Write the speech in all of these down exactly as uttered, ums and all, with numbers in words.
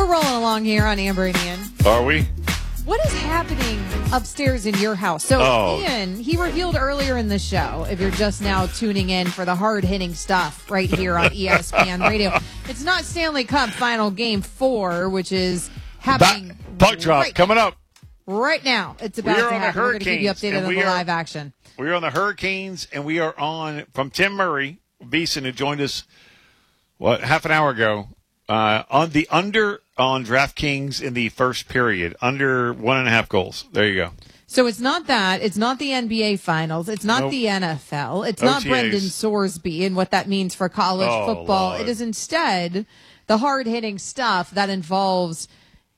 rolling along here on Amber and Ian. Are we? What is happening upstairs in your house? So, Oh. Ian, he revealed earlier in the show, if you're just now tuning in for the hard-hitting stuff right here on E S P N Radio, it's not Stanley Cup Final Game four, which is happening Puck drop right, coming up. right now. It's about We are to on the happen. We're going to keep you Hurricanes, updated and on we the are- live action. We are on the Hurricanes, and we are on from Tim Murray, Beeson, who joined us, what, half an hour ago, uh, on the under on DraftKings in the first period, under one and a half goals. There you go. So it's not that. It's not the N B A Finals. It's not Nope. the N F L. It's not O T As. Brendan Sorsby and what that means for college Oh, football. Lord. It is instead the hard-hitting stuff that involves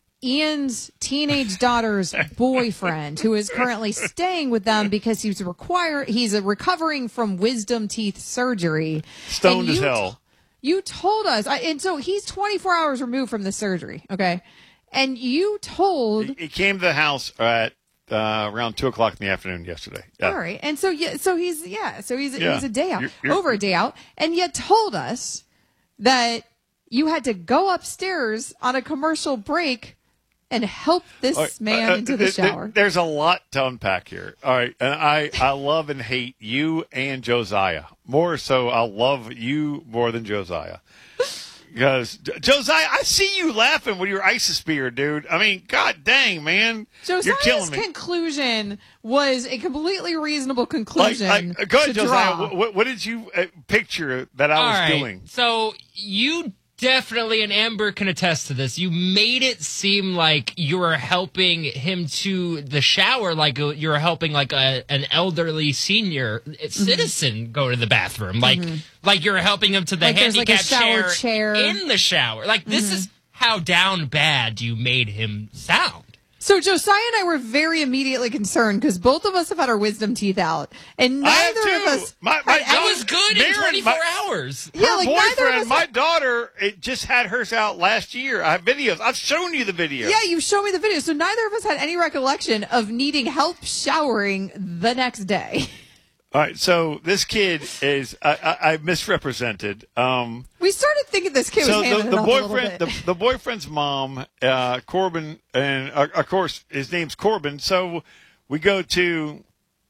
Ian's teenage daughter's boyfriend, who is currently staying with them because he's require he's uh, recovering from wisdom teeth surgery. Stoned And as you hell. t- you told us, I, and so he's twenty-four hours removed from the surgery. Okay, and you told. He, he came to the house at uh, around two o'clock in the afternoon yesterday. Yeah. All right, and so yeah, so he's yeah, so he's Yeah. he's a day out, You're- you're- over a day out, and yet told us that you had to go upstairs on a commercial break and help this All right, man uh, uh, into the th- th- shower. There's a lot to unpack here. All right, and I, I love and hate you and Josiah. More so, I love you more than Josiah. Because, Josiah, I see you laughing with your ISIS beard, dude. I mean, god dang, man. You're Josiah's killing me. conclusion was a completely reasonable Like, conclusion. like, go ahead, to Josiah. draw. What, what did you uh, picture that I All was right. doing? So you definitely, and Amber can attest to this, you made it seem like you were helping him to the shower, like you were helping like a, an elderly senior Mm-hmm. citizen go to the bathroom. Like like you're helping him to the Like there's, like, a handicap shower chair, chair. in the shower. Like this Mm-hmm. is how down bad you made him sound. So Josiah and I were very immediately concerned because both of us have had our wisdom teeth out, and I have neither of too. us. My- my had daughter- It any- was good in Maren, twenty-four my- hours. Yeah, Her like neither of boyfriend, us my had- daughter, it just had hers out last year. I have videos. I've shown you the video. Yeah, you showed me the video. So neither of us had any recollection of needing help showering the next day. All right, so this kid is I, I, I misrepresented. Um, We started thinking this kid so was handing the, the it off a little boyfriend, bit. the, the boyfriend's mom, uh, Corbin, and uh, of course his name's Corbin. So we go to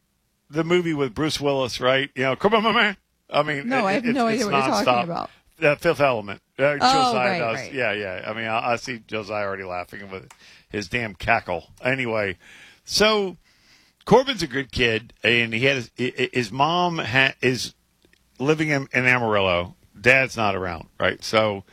the movie with Bruce Willis, right? You know, Corbin, my man. I mean, No, I have it's- no it's idea what you're talking nonstop. about. The Fifth Element. Uh, Josiah Oh, right, does. right. Yeah, yeah. I mean, I, I see Josiah already laughing with his damn cackle. Anyway, so Corbin's a good kid, and he had his, his mom ha, is living in, in Amarillo. Dad's not around, right? So,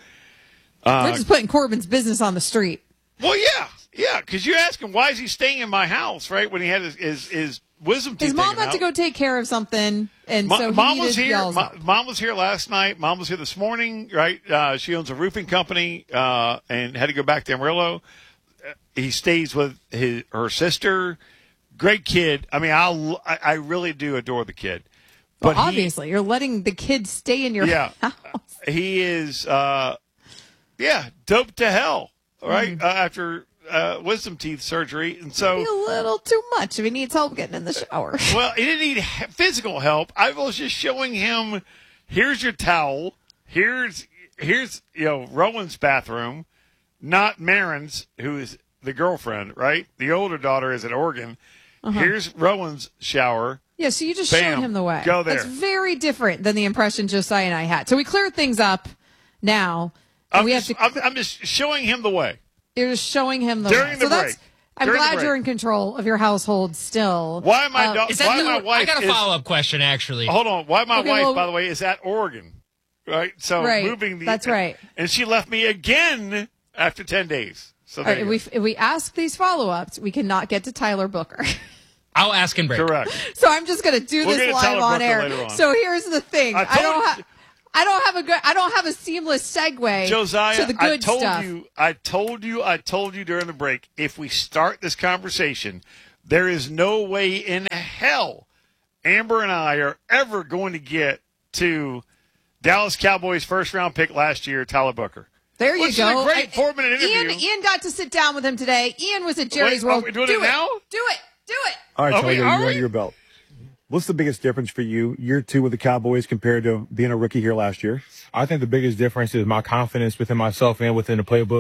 uh, We're just putting Corbin's business on the street. well, yeah, yeah, because you ask him why is he staying in my house, right? When he had his his, his wisdom teeth His mom taken had to out. go take care of something, and Mo- so he mom needed was here. y'all's Mo- help. Mom was here last night. Mom was here this morning. Right? Uh, she owns a roofing company uh, and had to go back to Amarillo. Uh, He stays with his her sister. Great kid. I mean, I'll, I I really do adore the kid. Well, But he- obviously, you're letting the kids stay in your yeah, house. he is. Uh, yeah, dope to hell. Right Mm-hmm. uh, after uh, wisdom teeth surgery, and so. Maybe a little too much if he needs help getting in the shower. Well, he didn't need h- physical help. I was just showing him, here's your towel. Here's, here's, you know, Rowan's bathroom, not Maren's, who is the girlfriend, right? The older daughter is at Oregon. Uh-huh. Here's Rowan's shower. Yeah, so you just Bam. showed him the way. Go there. That's very different than the impression Josiah and I had. So we cleared things up now. And I'm, we just, have to. I'm, I'm just showing him the way. You're just showing him the During way. the so that's. break. I'm During the glad break. you're in control of your household still. Why my Uh, dog? Is that Why the, my wife I got a is- follow up question actually. Hold on. Why my Okay, wife, well- by the way, is at Oregon, right? So Right, moving the. that's right. And she left me again after ten days. So All there right, you if go. we if we ask these follow ups, we cannot get to Tyler Booker. I'll ask and break. Correct. So I'm just going to do We'll this get to live Tyler on Booker air. later on. So here's the thing. I I, told don't you- have. I don't have a good. I don't have a seamless segue Josiah, to the I good told stuff. you, I told you, I told you during the break, if we start this conversation, there is no way in hell Amber and I are ever going to get to Dallas Cowboys first round pick last year, Tyler Booker. There you Which go. is a great I- four-minute interview. Ian, Ian got to sit down with him today. Ian was at Jerry's Wait, are World. we doing do it now? Do it. Do it. All right, Are Tyler, we- you're are under we? your belt. What's the biggest difference for you, year two with the Cowboys compared to being a rookie here last year? I think the biggest difference is my confidence within myself and within the playbook.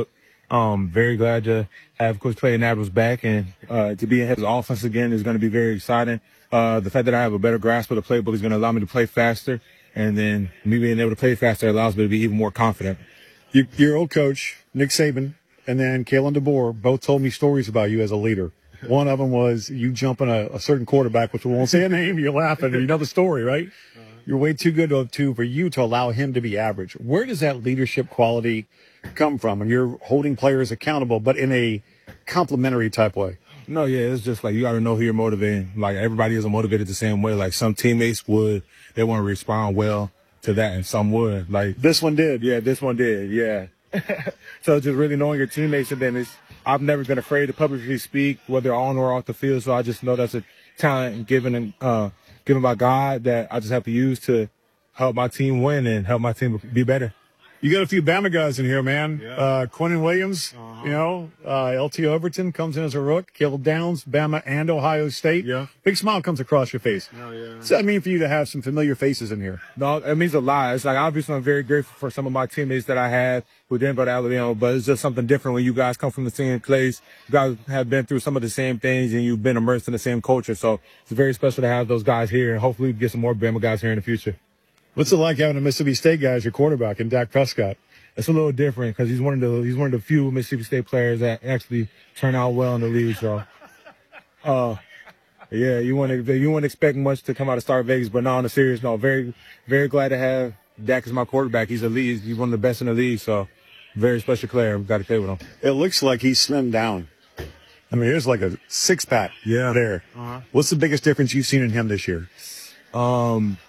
Um, very glad to have Coach Clayton Adams back, and uh, to be in his offense again is going to be very exciting. Uh, the fact that I have a better grasp of the playbook is going to allow me to play faster, and then me being able to play faster allows me to be even more confident. You, your old coach, Nick Saban, and then Kalen DeBoer both told me stories about you as a leader. One of them was you jumping a, a certain quarterback, which we won't say a name. You're laughing. You know the story, right? Uh-huh. You're way too good to, to for you to allow him to be average. Where does that leadership quality come from? And you're holding players accountable, but in a complimentary type way. No, yeah, it's just like you got to know who you're motivating. Like everybody isn't motivated the same way. Like some teammates would, they want to respond well to that, and some would. Like this one did. Yeah, this one did. Yeah. So just really knowing your teammates, and then it's, I've never been afraid to publicly speak, whether on or off the field. So I just know that's a talent given uh, given by God that I just have to use to help my team win and help my team be better. You got a few Bama guys in here, man. Yeah. Uh, Quinnen Williams, uh-huh. you know, uh, L T Overton comes in as a rook. Caleb Downs, Bama and Ohio State. Yeah. Big smile comes across your face. Oh, yeah. So I mean for you to have some familiar faces in here. No, it means a lot. It's like, obviously, I'm very grateful for some of my teammates that I had who didn't go to Alabama, but it's just something different when you guys come from the same place. You guys have been through some of the same things, and you've been immersed in the same culture. So it's very special to have those guys here, and hopefully we get some more Bama guys here in the future. What's it like having a Mississippi State guy as your quarterback and Dak Prescott? It's a little different because he's one of the he's one of the few Mississippi State players that actually turn out well in the league. So, uh, yeah, you wouldn't you wouldn't expect much to come out of Star Vegas, but no, on a serious note, very very glad to have Dak as my quarterback. He's a lead, he's one of the best in the league. So, very special player. We've got to play with him. It looks like he's slimmed down. I mean, there's like a six pack. Yeah. There. Uh-huh. What's the biggest difference you've seen in him this year? Um.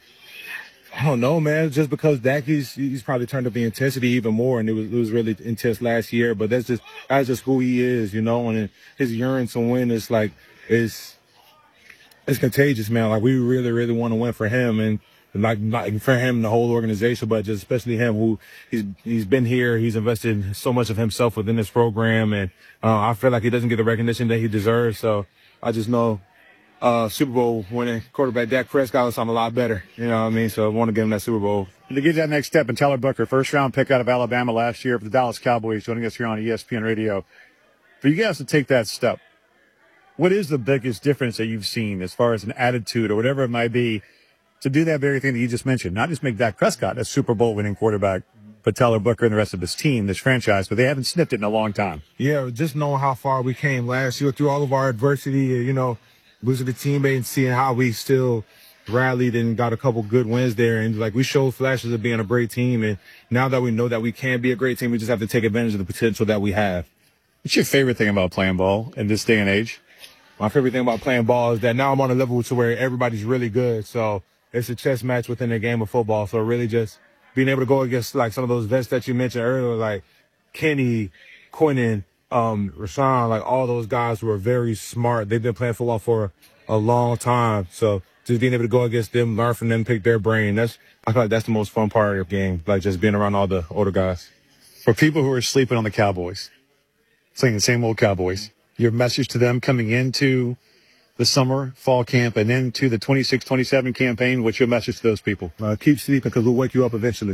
I don't know, man. Just because Dak, he's, he's probably turned up the intensity even more, and it was it was really intense last year. But that's just that's just who he is, you know. And his yearning to win is like it's it's contagious, man. Like we really really want to win for him, and like, like for him, the whole organization, but just especially him, who he's he's been here. He's invested so much of himself within this program, and uh, I feel like he doesn't get the recognition that he deserves. So I just know. Uh, Super Bowl winning quarterback Dak Prescott will sound a lot better. You know what I mean? So I want to give him that Super Bowl. And to get that next step, and Tyler Booker, first round pick out of Alabama last year for the Dallas Cowboys, joining us here on E S P N Radio. For you guys to take that step, what is the biggest difference that you've seen as far as an attitude or whatever it might be to do that very thing that you just mentioned? Not just make Dak Prescott a Super Bowl winning quarterback, but Tyler Booker and the rest of his team, this franchise, but they haven't sniffed it in a long time. Yeah, just knowing how far we came last year through all of our adversity, you know, losing the teammate and seeing how we still rallied and got a couple good wins there. And like we showed flashes of being a great team. And now that we know that we can be a great team, we just have to take advantage of the potential that we have. What's your favorite thing about playing ball in this day and age? My favorite thing about playing ball is that now I'm on a level to where everybody's really good. So it's a chess match within the game of football. So really just being able to go against like some of those vets that you mentioned earlier, like Kenny, Quinnen, Um, Rashawn, like all those guys who are very smart. They've been playing football for a long time. So just being able to go against them, learn from them, pick their brain. That's, I feel like that's the most fun part of the game. Like just being around all the older guys. For people who are sleeping on the Cowboys, saying the same old Cowboys, your message to them coming into the summer, fall camp, and then to the twenty-six twenty-seven campaign, what's your message to those people? Uh, keep sleeping because we'll wake you up eventually.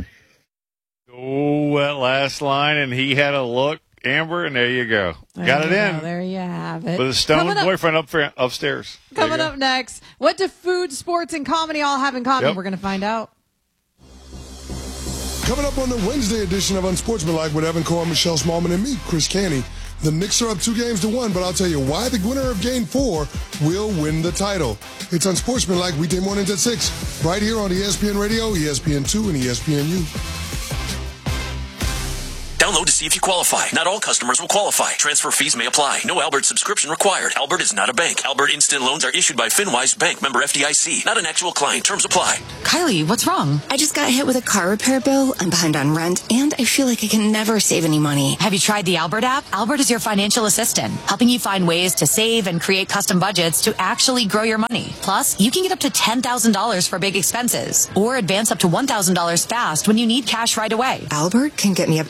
Oh, that last line, and he had a look. Amber, and there you go. There Got you it in. go. There you have it. With a stoned Coming up- boyfriend up for, upstairs. There you Coming go. up next, what do food, sports, and comedy all have in common? Yep. We're going to find out. Coming up on the Wednesday edition of Unsportsmanlike with Evan Cohen, Michelle Smallman, and me, Chris Canty. The Knicks are up two games to one, but I'll tell you why the winner of game four will win the title. It's Unsportsmanlike weekday mornings at six, right here on E S P N Radio, E S P N two, and E S P N U. Download to see if you qualify. Not all customers will qualify. Transfer fees may apply. No Albert subscription required. Albert is not a bank. Albert Instant Loans are issued by FinWise Bank, member F D I C. Not an actual client. Terms apply. Kylie, what's wrong? I just got hit with a car repair bill. I'm behind on rent, and I feel like I can never save any money. Have you tried the Albert app? Albert is your financial assistant, helping you find ways to save and create custom budgets to actually grow your money. Plus, you can get up to ten thousand dollars for big expenses, or advance up to one thousand dollars fast when you need cash right away. Albert can get me up to ten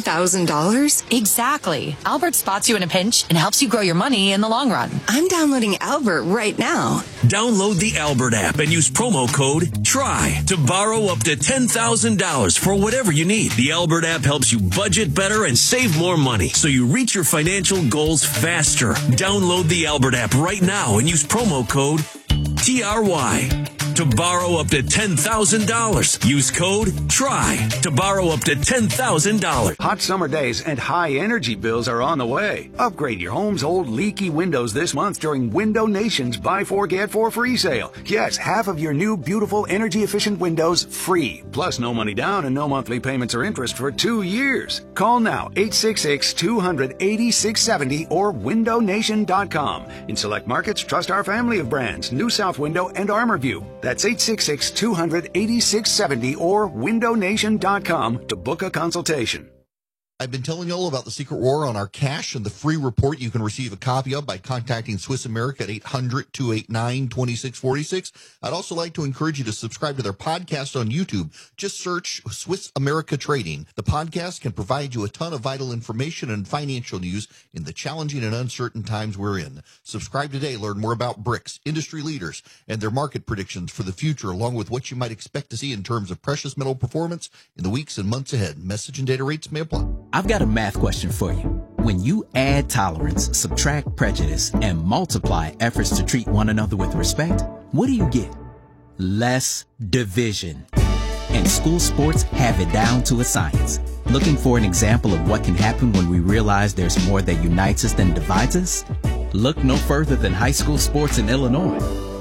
thousand dollars? Exactly. Albert spots you in a pinch and helps you grow your money in the long run. I'm downloading Albert right now. Download the Albert app and use promo code TRY to borrow up to ten thousand dollars for whatever you need. The Albert app helps you budget better and save more money so you reach your financial goals faster. Download the Albert app right now and use promo code T R Y to borrow up to ten thousand dollars. Use code TRY to borrow up to ten thousand dollars. Hot summer days and high energy bills are on the way. Upgrade your home's old leaky windows this month during Window Nation's Buy Four Get Four free sale. Yes, half of your new beautiful energy efficient windows free. Plus no money down and no monthly payments or interest for two years. Call now eight six six, two hundred, eighty-six seventy or window nation dot com. In select markets, trust our family of brands, New South Window and ArmorView. That's eight six six, two hundred, eighty-six seventy or window nation dot com to book a consultation. I've been telling you all about the secret war on our cash and the free report you can receive a copy of by contacting Swiss America at eight hundred, two eight nine, two six four six. I'd also like to encourage you to subscribe to their podcast on YouTube. Just search Swiss America Trading. The podcast can provide you a ton of vital information and financial news in the challenging and uncertain times we're in. Subscribe today. Learn more about BRICS, industry leaders, and their market predictions for the future, along with what you might expect to see in terms of precious metal performance in the weeks and months ahead. Message and data rates may apply. I've got a math question for you. When you add tolerance, subtract prejudice, and multiply efforts to treat one another with respect, what do you get? Less division. And school sports have it down to a science. Looking for an example of what can happen when we realize there's more that unites us than divides us? Look no further than high school sports in Illinois.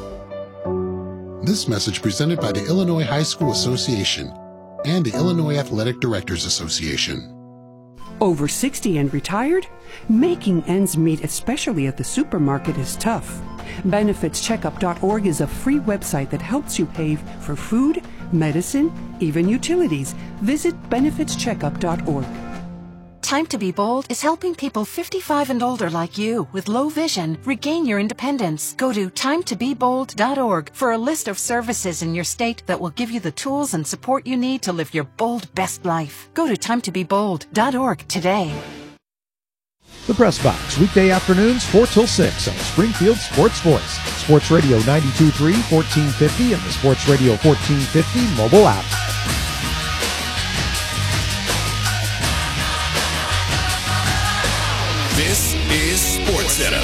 This message presented by the Illinois High School Association and the Illinois Athletic Directors Association. Over sixty and retired? Making ends meet, especially at the supermarket, is tough. benefits checkup dot org is a free website that helps you pay for food, medicine, even utilities. Visit benefits checkup dot org. Time to Be Bold is helping people fifty-five and older like you with low vision regain your independence. Go to time to be bold dot org for a list of services in your state that will give you the tools and support you need to live your bold best life. Go to time to be bold dot org today. The Press Box, weekday afternoons four till six on Springfield Sports Voice. Sports Radio ninety-two point three, fourteen fifty, and the Sports Radio fourteen fifty mobile app. This is Sports Center.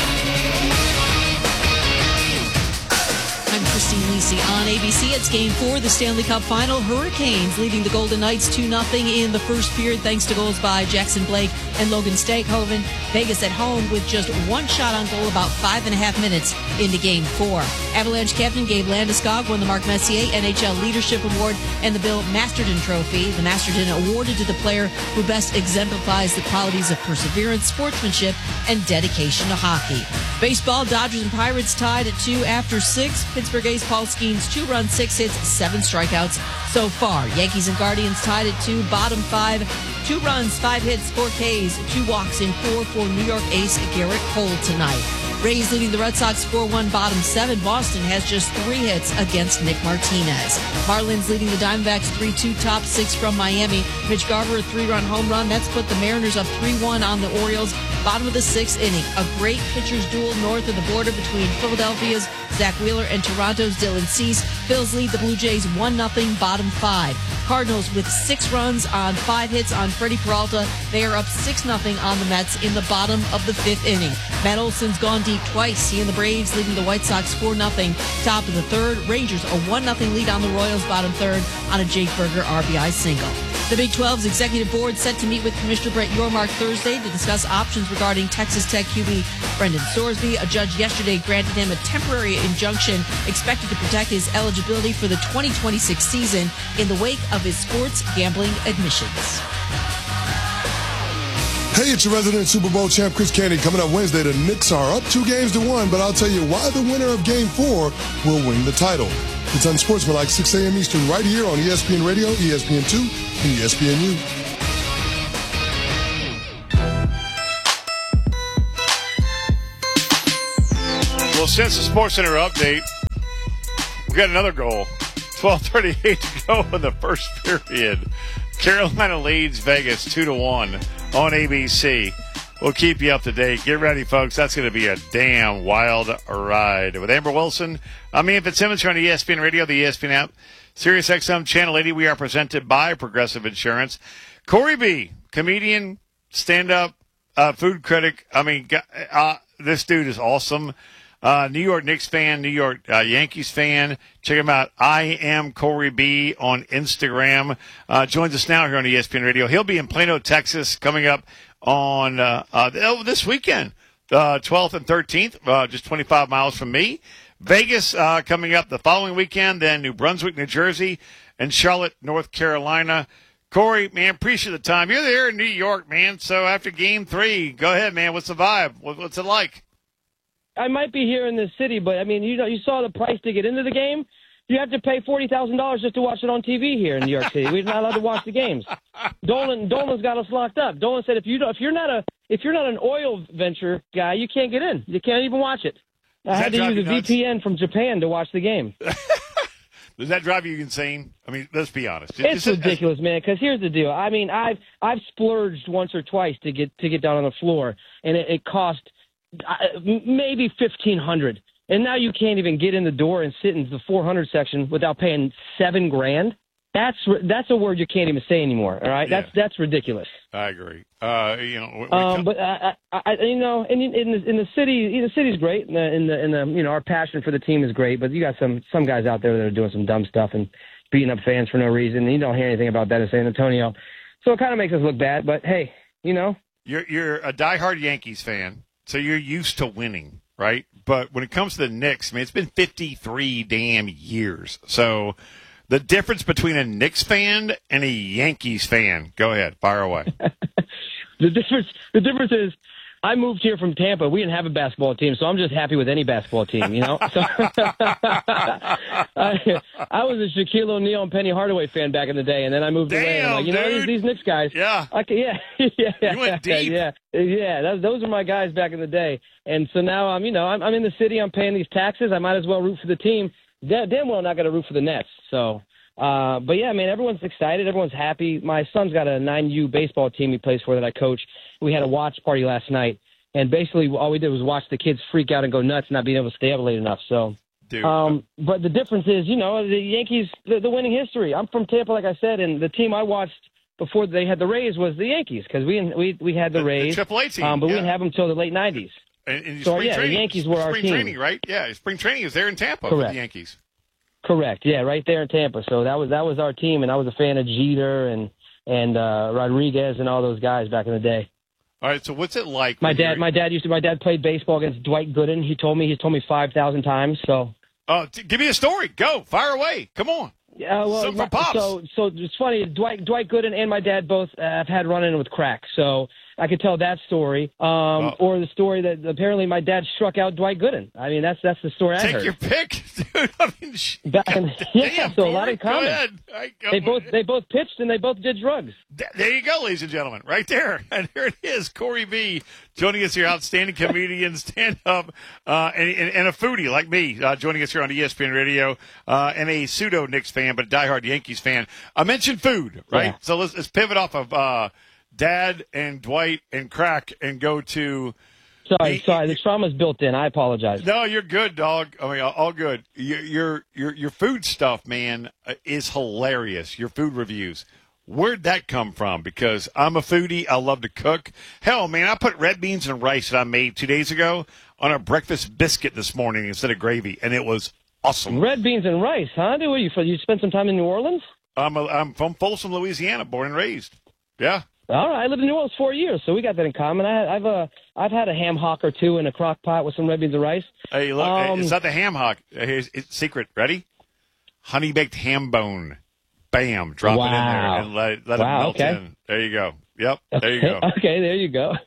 I'm Christine Lisi on A B C. It's Game four, the Stanley Cup Final. Hurricanes leading the Golden Knights two nothing in the first period thanks to goals by Jackson Blake and Logan Stakehoven. Vegas at home with just one shot on goal about five and a half minutes into Game four. Avalanche captain Gabe Landeskog won the Mark Messier N H L Leadership Award and the Bill Masterton Trophy. The Masterton awarded to the player who best exemplifies the qualities of perseverance, sportsmanship, and dedication to hockey. Baseball, Dodgers and Pirates tied at two after six. Pittsburgh ace Paul Skeens, two runs, six hits, seven strikeouts so far. Yankees and Guardians tied at two, bottom five. Two runs, five hits, four Ks, two walks in four for New York ace Garrett Cole tonight. Rays leading the Red Sox four one, bottom seven. Boston has just three hits against Nick Martinez. Marlins leading the Diamondbacks three two, top six from Miami. Mitch Garver, a three-run home run. That's put the Mariners up three one on the Orioles. Bottom of the sixth inning. A great pitcher's duel north of the border between Philadelphia's Zach Wheeler and Toronto's Dylan Cease. Phils lead the Blue Jays one nothing, bottom five. Cardinals with six runs on five hits on Freddie Peralta. They are up six nothing on the Mets in the bottom of the fifth inning. Matt Olson's gone deep twice. He and the Braves leading the White Sox four nothing. Top of the third. Rangers a one nothing lead on the Royals, bottom third, on a Jake Berger R B I single. The Big twelve's executive board set to meet with Commissioner Brett Yormark Thursday to discuss options regarding Texas Tech Q B Brendan Sorsby. A judge yesterday granted him a temporary injunction expected to protect his eligibility for the twenty twenty-six season in the wake of his sports gambling admissions. Hey, it's your resident Super Bowl champ, Chris Canty. Coming up Wednesday, the Knicks are up two games to one, but I'll tell you why the winner of Game four will win the title. It's Unsportsmanlike, six a.m. Eastern, right here on E S P N Radio, E S P N two, and E S P N U. Well, since the Sports Center update, we got another goal. twelve thirty-eight to go in the first period. Carolina leads Vegas two to one on A B C. We'll keep you up to date. Get ready, folks. That's going to be a damn wild ride. With Amber Wilson, I'm Ian Fitzsimmons here on E S P N Radio, the E S P N app, Sirius X M Channel eighty. We are presented by Progressive Insurance. Corey B, comedian, stand-up, uh, food critic. I mean, uh, this dude is awesome. Uh, New York Knicks fan, New York uh, Yankees fan. Check him out. I am Corey B on Instagram. Uh, joins us now here on E S P N Radio. He'll be in Plano, Texas, coming up on uh, uh, this weekend, uh, twelfth and thirteenth, uh, just twenty-five miles from me. Vegas uh, coming up the following weekend, then New Brunswick, New Jersey, and Charlotte, North Carolina. Corey, man, appreciate the time. You're there in New York, man. So after game three, go ahead, man. What's the vibe? What, what's it like? I might be here in the city, but I mean, you know, you saw the price to get into the game. You have to pay forty thousand dollars just to watch it on T V here in New York City. We're not allowed to watch the games. Dolan, Dolan's got us locked up. Dolan said if you don't, if you're not a if you're not an oil venture guy, you can't get in. You can't even watch it. I Does had to use a V P N from Japan to watch the game. Does that drive you insane? I mean, let's be honest. It's Just- ridiculous, man. Because here's the deal. I mean, I've I've splurged once or twice to get to get down on the floor, and it, it cost uh, maybe fifteen hundred. And now you can't even get in the door and sit in the four hundred section without paying seven grand. That's that's a word you can't even say anymore. All right, Yeah. that's that's ridiculous. I agree. Uh, you know, we- we Um, come- but I, I, I, you know, in in the, in the city, the city's great. In the, in the in the you know, our passion for the team is great. But you got some some guys out there that are doing some dumb stuff and beating up fans for no reason. And you don't hear anything about that in San Antonio, so it kind of makes us look bad. But hey, you know, You're you're a diehard Yankees fan, so you're used to winning, right? But when it comes to the Knicks, I mean, it's been fifty-three damn years. So the difference between a Knicks fan and a Yankees fan, go ahead, fire away. the difference the difference is, I moved here from Tampa. We didn't have a basketball team, so I'm just happy with any basketball team, you know? So, I, I was a Shaquille O'Neal and Penny Hardaway fan back in the day, and then I moved away. And I'm like, you know, these, these Knicks guys. Yeah. Okay, yeah. yeah. You went deep. Yeah. Yeah. That, those are my guys back in the day. And so now I'm, you know, I'm, I'm in the city. I'm paying these taxes. I might as well root for the team. Damn, damn well not going to root for the Nets. So, uh, but yeah, man, everyone's excited. Everyone's happy. My son's got a nine U baseball team he plays for that I coach. We had a watch party last night, and basically all we did was watch the kids freak out and go nuts, not being able to stay up late enough. So, Dude. um, but the difference is, you know, the Yankees, the, the winning history. I'm from Tampa, like I said, and the team I watched before they had the Rays was the Yankees, because we we we had the, The- the Rays, Triple A team, um, but we yeah. didn't have them until the late nineties. And, and So, spring yeah, the training, Yankees were our spring team. training, right? Yeah, spring training is there in Tampa for Correct. the Yankees. Correct. Yeah, right there in Tampa. So that was that was our team, and I was a fan of Jeter and and uh, Rodriguez and all those guys back in the day. All right, so what's it like? My when dad, you're- my dad used to. My dad played baseball against Dwight Gooden. He told me. He's told me five thousand times. So. Oh, t- give me a story. Go, fire away. Come on. Yeah, well, So for my- Pops. so so it's funny. Dwight Dwight Gooden and my dad both uh, have had run-in with crack. So I could tell that story, um, Oh. or the story that apparently my dad struck out Dwight Gooden. I mean, that's that's the story I Take heard. your pick, dude. I mean, sh- Back in, yeah, damn, so a lot in Corey, go common. ahead. All right, go They ahead. both they both pitched and they both did drugs. Th- There you go, ladies and gentlemen, right there. And here it is, Corey B. joining us here, outstanding comedian, stand-up, uh, and, and, and a foodie like me, uh, joining us here on E S P N Radio, uh, and a pseudo-Knicks fan, but a diehard Yankees fan. I mentioned food, right? Yeah. So let's, let's pivot off of uh, Dad and Dwight and crack and go to... Sorry, sorry, the trauma's built in. I apologize. No, you're good, dog. I mean, all good. Your your your, your food stuff, man, uh, is hilarious. Your food reviews. Where'd that come from? Because I'm a foodie. I love to cook. Hell, man, I put red beans and rice that I made two days ago on a breakfast biscuit this morning instead of gravy, and it was awesome. Red beans and rice, huh? Do you you spent some time in New Orleans? I'm a, I'm from Folsom, Louisiana, born and raised. Yeah. All right, I lived in New Orleans four years, so we got that in common. I, I've uh, I've had a ham hock or two in a crock pot with some red beans and rice. Hey, look, Um, it's not the ham hock. Here's it's secret. Ready? Honey baked ham bone. Bam! Drop it in there Wow. and let it, let Wow, it melt okay. in. There you go. Yep. There you go. Okay, there you go.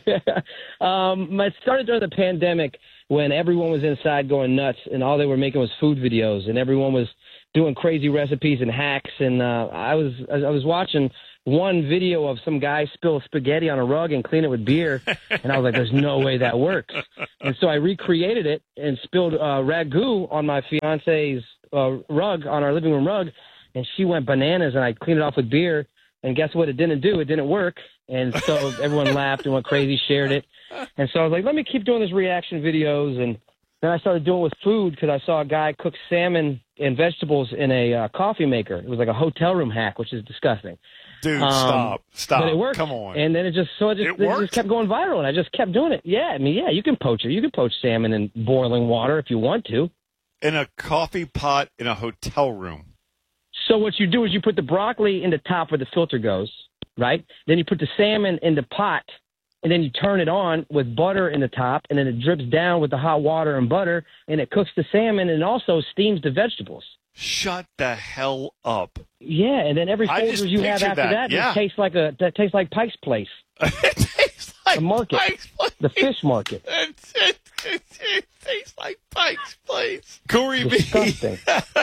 um, it started during the pandemic when everyone was inside going nuts, and all they were making was food videos, and everyone was doing crazy recipes and hacks. And uh, I was I was watching one video of some guy spill spaghetti on a rug and clean it with beer, and I was like, "There's no way that works." And so I recreated it and spilled uh, ragu on my fiance's uh, rug, on our living room rug, and she went bananas. And I cleaned it off with beer. And guess what? It didn't do. It didn't work. And so everyone laughed and went crazy, shared it. And so I was like, let me keep doing this reaction videos. And then I started doing it with food because I saw a guy cook salmon and vegetables in a uh, coffee maker. It was like a hotel room hack, which is disgusting. Dude, Um, stop. Stop. But it worked. Come on. And then it just so it just, It it worked? just kept going viral, and I just kept doing it. Yeah, I mean, yeah, you can poach it. You can poach salmon in boiling water if you want to. In a coffee pot in a hotel room. So what you do is you put the broccoli in the top where the filter goes, right? Then you put the salmon in the pot, and then you turn it on with butter in the top, and then it drips down with the hot water and butter, and it cooks the salmon and also steams the vegetables. Shut the hell up. Yeah, and then every I folder just you have pictured after that, that, yeah. it tastes like a that tastes like Pike's Place. It tastes like the market, Pike's Place. the fish market. It, it, it, it tastes like Pike's Place. Corey B. Disgusting.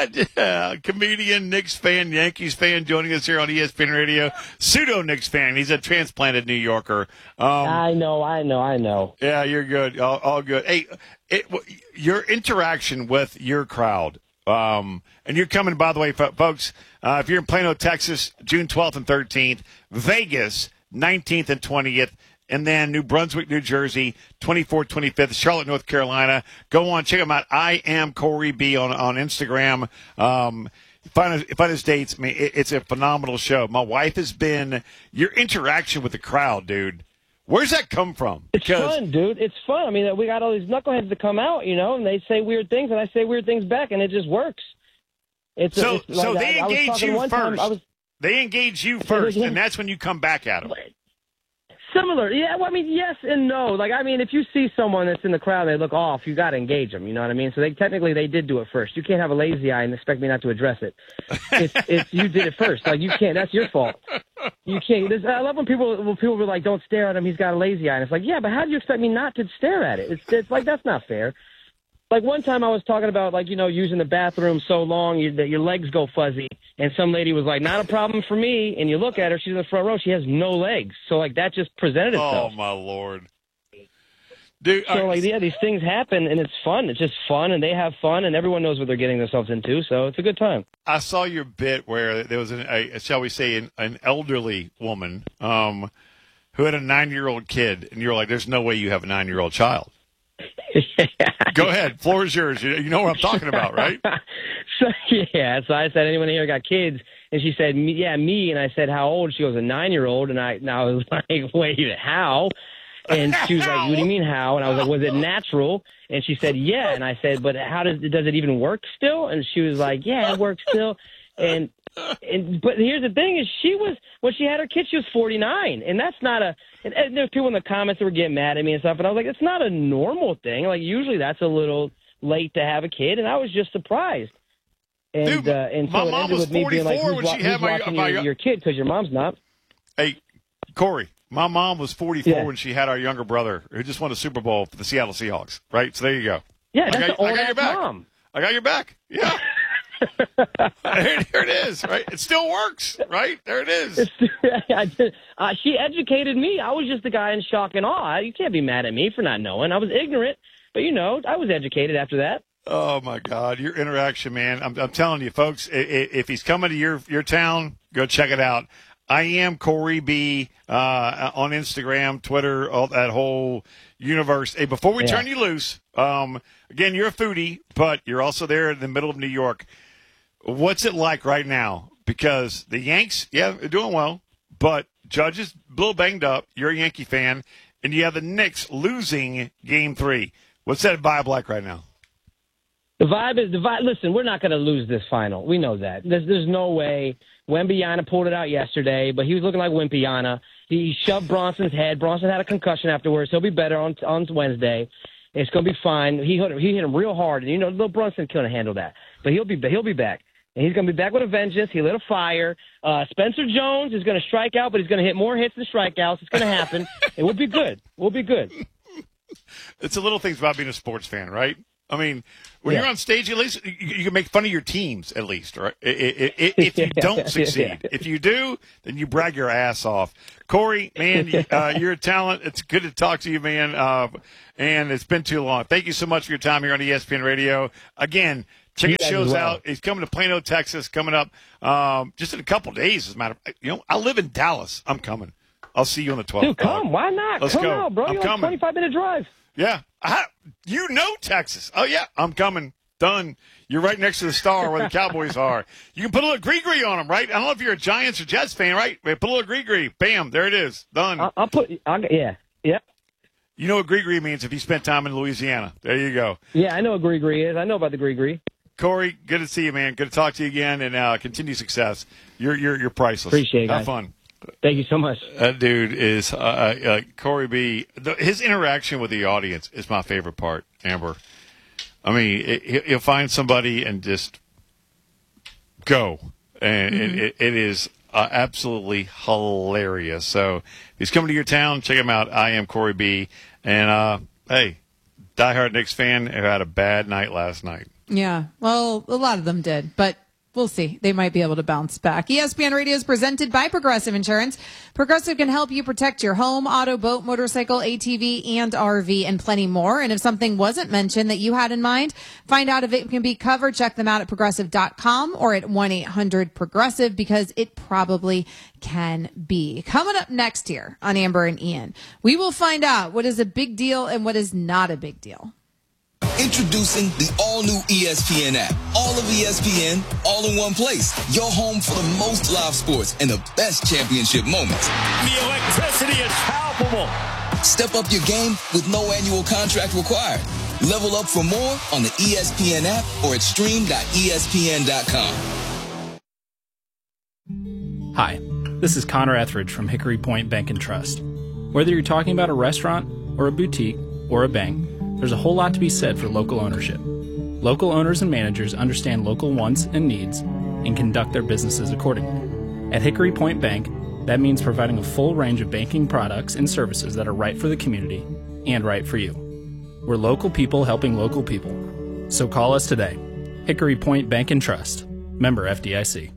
Yeah, comedian, Knicks fan, Yankees fan, joining us here on E S P N Radio. Pseudo Knicks fan. He's a transplanted New Yorker. Um, I know, I know, I know. Yeah, you're good. All, all good. Hey, it, your interaction with your crowd. Um, and you're coming, by the way, fo- folks, uh, if you're in Plano, Texas, June twelfth and thirteenth, Vegas, nineteenth and twentieth, and then New Brunswick, New Jersey, twenty-fourth, twenty-fifth, Charlotte, North Carolina. Go on, check them out. I am Corey B on, on Instagram. Um, find his, find his dates. I mean, it, it's a phenomenal show. My wife has been, your interaction with the crowd, dude. Where's that come from? It's fun, dude. It's fun. I mean, we got all these knuckleheads that come out, you know, and they say weird things, and I say weird things back, and it just works. It's So, it's so like, they I, I was engage talking you one first. time, I was, They engage you first, and that's when you come back at them. Similar, yeah. Well, I mean, yes and no. Like, I mean, if you see someone that's in the crowd, they look off. You got to engage them. You know what I mean? So they technically they did do it first. You can't have a lazy eye and expect me not to address it. It's, it's you did it first. Like you can't. That's your fault. You can't. This, I love when people when people were like, "Don't stare at him. He's got a lazy eye." And it's like, yeah, but how do you expect me not to stare at it? It's it's like that's not fair. Like one time I was talking about like you know using the bathroom so long you, that your legs go fuzzy, and some lady was like, "Not a problem for me." And you look at her, she's in the front row, she has no legs. So like that just presented itself. Oh my Lord, dude! So like yeah, these things happen, and it's fun. It's just fun, and they have fun, and everyone knows what they're getting themselves into. So it's a good time. I saw your bit where there was an, a, shall we say, an, an elderly woman um, who had a nine-year-old kid, and you were like, "There's no way you have a nine-year-old child." Go ahead, floor is yours. You, you know what I'm talking about, right? So yeah, so I said, anyone here got kids? And she said, me, yeah, me. And I said, how old? She goes, a nine-year-old. And I, and I was like, wait, how? And she was like, what do you mean how? And I was like, was it natural? And she said, yeah. And I said, but how does does it even work still? And she was like, yeah, it works still. And and but here's the thing: is she was when she had her kid, she was forty-nine, and that's not a. And, and there's people in the comments that were getting mad at me and stuff, and I was like, it's not a normal thing. Like usually that's a little late to have a kid, and I was just surprised. And Dude, uh, and so my it mom ended was with me being like, forty-four who's, when she wa- had who's my- watching my- your, your kid because your mom's not. Hey, Corey, my mom was forty-four Yeah. when she had our younger brother who just won a Super Bowl for the Seattle Seahawks. Right, so there you go. Yeah, I that's got, the old I got ass your back. mom. I got your back. Yeah. here, here it is. Right, it still works. Right, there it is. I did, uh, she educated me. I was just the guy in shock and awe. You can't be mad at me for not knowing. I was ignorant, but you know, I was educated after that. Oh my God, your interaction, man! I'm, I'm telling you, folks. If, if he's coming to your your town, go check it out. I am Corey B uh, on Instagram, Twitter, all that whole universe. Hey, before we Yeah. turn you loose, um, again, you're a foodie, but you're also there in the middle of New York. What's it like right now? Because the Yanks, yeah, they're doing well, but Judge is a little banged up. You're a Yankee fan, and you have the Knicks losing Game Three. What's that vibe like right now? The vibe is the vibe. Listen, we're not going to lose this final. We know that. There's, there's no way. Wembanyama pulled it out yesterday, but he was looking like Wembanyama. He shoved Bronson's head. Bronson had a concussion afterwards. He'll be better on on Wednesday. It's going to be fine. He hit, he hit him real hard, and you know, little Brunson couldn't handle that. But he'll be he'll be back, and he's going to be back with a vengeance. He lit a fire. Uh, Spencer Jones is going to strike out, but he's going to hit more hits than strikeouts. It's going to happen. It will be good. We'll be good. It's the little things about being a sports fan, right? I mean, when Yeah. you're on stage, at least you, you can make fun of your teams, at least, right? I- I- I- If you don't succeed, if you do, then you brag your ass off. Corey, man, you- uh, you're a talent. It's good to talk to you, man. Uh, and it's been too long. Thank you so much for your time here on E S P N Radio. Again, Check You his guys shows as well. out. He's coming to Plano, Texas, coming up um, just in a couple days, as a matter of You know, I live in Dallas. I'm coming. I'll see you on the twelfth. Dude, come. Why not? Let's come go. out, bro. I'm You're like coming. twenty-five minute drive. Yeah. I, you know Texas. Oh, yeah. I'm coming. Done. You're right next to the star where the Cowboys are. You can put a little gree-gree on them, right? I don't know if you're a Giants or Jets fan, right? Put a little gree-gree. Bam. There it is. Done. I'll, I'll put. I'll, yeah. Yep. You know what gree-gree means if you spent time in Louisiana. There you go. Yeah, I know what gree-gree is. I know about the gree-gree. Corey, good to see you, man. Good to talk to you again, and uh, continue success. You're you're you're priceless. Appreciate it, Have guys. fun. Thank you so much. That dude is uh, uh, Corey B. The, his interaction with the audience is my favorite part. Amber, I mean, it, he'll find somebody and just go, and Mm-hmm. it, it is uh, absolutely hilarious. So if he's coming to your town, check him out. I am Corey B. And uh, hey, diehard Knicks fan who had a bad night last night. Yeah, well, a lot of them did, but we'll see. They might be able to bounce back. E S P N Radio is presented by Progressive Insurance. Progressive can help you protect your home, auto, boat, motorcycle, A T V, and R V, and plenty more. And if something wasn't mentioned that you had in mind, find out if it can be covered. Check them out at progressive dot com or at one eight hundred progressive, because it probably can be. Coming up next here on Amber and Ian, we will find out what is a big deal and what is not a big deal. Introducing the all-new E S P N app. All of E S P N, all in one place. Your home for the most live sports and the best championship moments. The electricity is palpable. Step up your game with no annual contract required. Level up for more on the E S P N app or at stream dot E S P N dot com. Hi, this is Connor Etheridge from Hickory Point Bank and Trust. Whether you're talking about a restaurant or a boutique or a bank, there's a whole lot to be said for local ownership. Local owners and managers understand local wants and needs and conduct their businesses accordingly. At Hickory Point Bank, that means providing a full range of banking products and services that are right for the community and right for you. We're local people helping local people. So call us today. Hickory Point Bank and Trust. Member F D I C.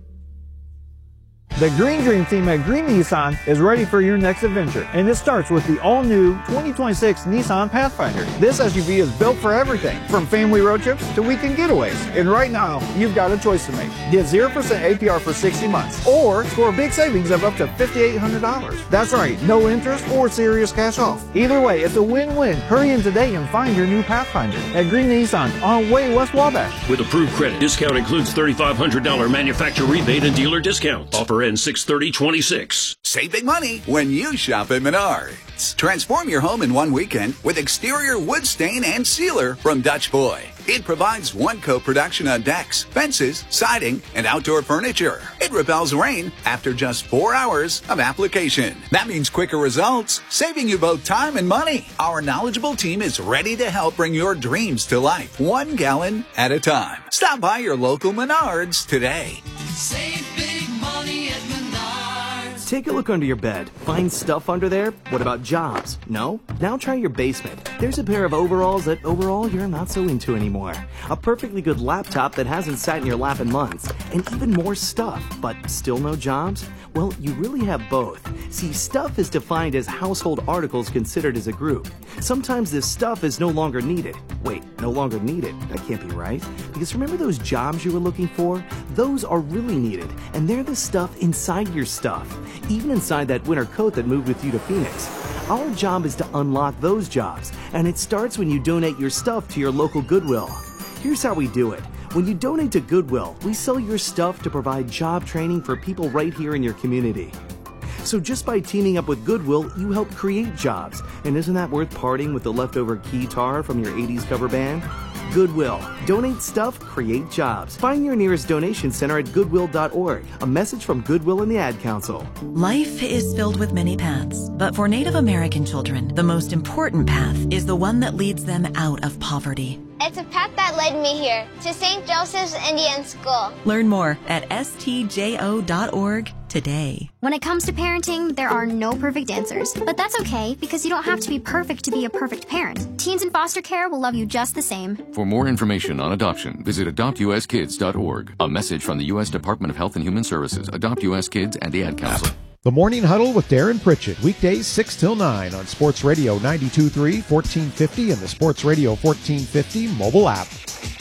The Green Dream team at Green Nissan is ready for your next adventure, and it starts with the all-new twenty twenty-six Nissan Pathfinder. This S U V is built for everything, from family road trips to weekend getaways. And right now, you've got a choice to make. Get zero percent A P R for sixty months, or score big savings of up to five thousand eight hundred dollars. That's right, no interest or serious cash off. Either way, it's a win-win. Hurry in today and find your new Pathfinder at Green Nissan on Way West Wabash. With approved credit, discount includes three thousand five hundred dollars manufacturer rebate and dealer discount. Offer ends six thirty twenty-six. Save big money when you shop at Menards. Transform your home in one weekend with exterior wood stain and sealer from Dutch Boy. It provides one-coat production on decks, fences, siding, and outdoor furniture. It repels rain after just four hours of application. That means quicker results, saving you both time and money. Our knowledgeable team is ready to help bring your dreams to life, one gallon at a time. Stop by your local Menards today. Save big money at Menards. Take a look under your bed. Find stuff under there? What about jobs? No? Now try your basement. There's a pair of overalls that overall you're not so into anymore. A perfectly good laptop that hasn't sat in your lap in months. And even more stuff, but still no jobs? Well, you really have both. See, stuff is defined as household articles considered as a group. Sometimes this stuff is no longer needed. Wait, no longer needed? That can't be right. Because remember those jobs you were looking for? Those are really needed, and they're the stuff inside your stuff. Even inside that winter coat that moved with you to Phoenix. Our job is to unlock those jobs, and it starts when you donate your stuff to your local Goodwill. Here's how we do it. When you donate to Goodwill, we sell your stuff to provide job training for people right here in your community. So just by teaming up with Goodwill, you help create jobs. And isn't that worth parting with the leftover guitar from your eighties cover band? Goodwill. Donate stuff, create jobs. Find your nearest donation center at goodwill dot org. A message from Goodwill and the Ad Council. Life is filled with many paths, but for Native American children, the most important path is the one that leads them out of poverty. It's a path that led me here, to Saint Joseph's Indian School. Learn more at S T J O dot org today. When it comes to parenting, there are no perfect answers. But that's okay, because you don't have to be perfect to be a perfect parent. Teens in foster care will love you just the same. For more information on adoption, visit adopt u s kids dot org. A message from the U S Department of Health and Human Services, Adopt U S Kids, and the Ad Council. The Morning Huddle with Darren Pritchett, weekdays six till nine on Sports Radio ninety-two point three, fourteen fifty, and the Sports Radio fourteen fifty mobile app.